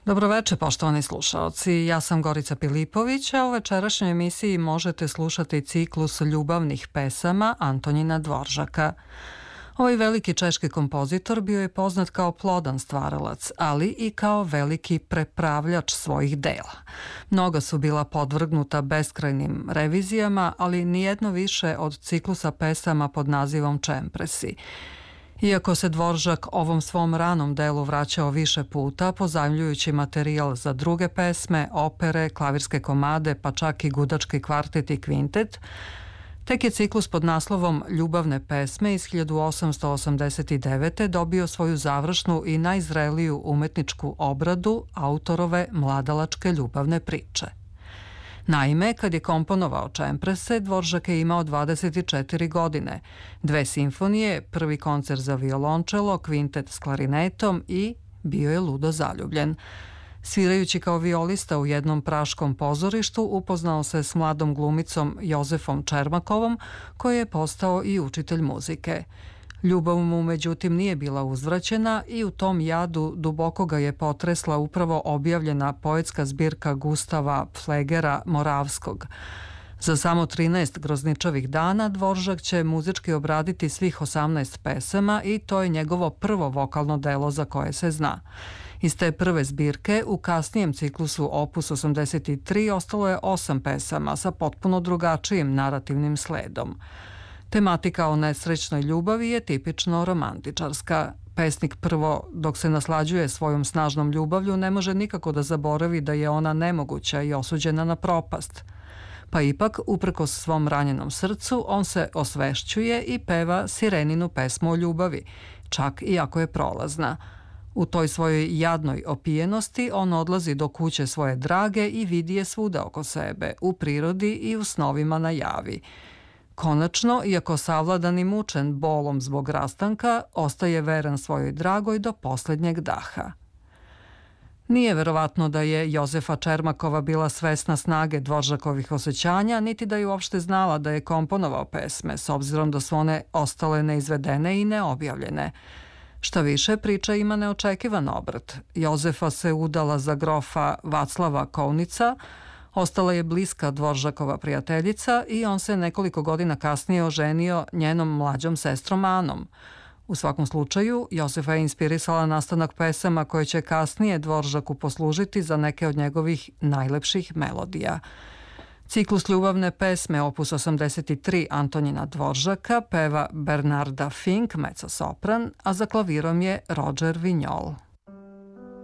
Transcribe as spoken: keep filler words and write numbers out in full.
Dobroveče, poštovani slušaoci. Ja sam Gorica Pilipović, a u večerašnjoj emisiji možete slušati ciklus ljubavnih pesama Antonina Dvoržaka. Ovaj veliki češki kompozitor bio je poznat kao plodan stvaralac, ali i kao veliki prepravljač svojih dela. Mnoga su bila podvrgnuta beskrajnim revizijama, ali nijedno više od ciklusa pesama pod nazivom Čempresi. Iako se Dvoržak ovom svom ranom delu vraćao više puta, pozajmljujući materijal za druge pesme, opere, klavirske komade, pa čak i gudački kvartet i kvintet, tek je ciklus pod naslovom Ljubavne pesme iz hiljadu osamsto osamdeset devete. dobio svoju završnu i najzreliju umetničku obradu autorove mladalačke ljubavne priče. Naime, kad je komponovao Čemprese, Dvoržak je imao dvadeset četiri godine, dve simfonije, prvi koncert za violončelo, kvintet s klarinetom i bio je ludo zaljubljen. Svirajući kao violista u jednom praškom pozorištu, upoznao se s mladom glumicom Jozefom Čermakovom, koji je postao i učitelj muzike. Ljubav mu, međutim, nije bila uzvraćena i u tom jadu duboko ga je potresla upravo objavljena poetska zbirka Gustava Pflegera Moravskog. Za samo trinaest grozničavih dana Dvoržak će muzički obraditi svih osamnaest pesama i to je njegovo prvo vokalno delo za koje se zna. Iz te prve zbirke u kasnijem ciklusu Opus osamdeset tri ostalo je osam pesama sa potpuno drugačijim narativnim sledom. Tematika o nesrećnoj ljubavi je tipično romantičarska. Pesnik prvo, dok se naslađuje svojom snažnom ljubavlju, ne može nikako da zaboravi da je ona nemoguća i osuđena na propast. Pa ipak, uprkos svom ranjenom srcu, on se osvešćuje i peva Sireninu pesmu o ljubavi, čak i ako je prolazna. U toj svojoj jadnoj opijenosti on odlazi do kuće svoje drage i vidi je svuda oko sebe, u prirodi i u snovima na javi. Konačno, iako savladan i mučen bolom zbog rastanka, ostaje veran svojoj dragoj do poslednjeg daha. Nije verovatno da je Jozefa Čermakova bila svesna snage Dvoržakovih osjećanja, niti da je uopšte znala da je komponovao pesme, s obzirom da su one ostale neizvedene i neobjavljene. Šta više, priča ima neočekivan obrt. Jozefa se udala za grofa Vaclava Kovnica, ostala je bliska Dvoržakova prijateljica i on se nekoliko godina kasnije oženio njenom mlađom sestrom Anom. U svakom slučaju, Jozefa je inspirisala nastanak pesama koje će kasnije Dvoržaku poslužiti za neke od njegovih najlepših melodija. Ciklus ljubavne pesme Opus osamdeset tri Antonina Dvoržaka peva Bernarda Fink, mezzosopran, a za klavirom je Roger Vignol.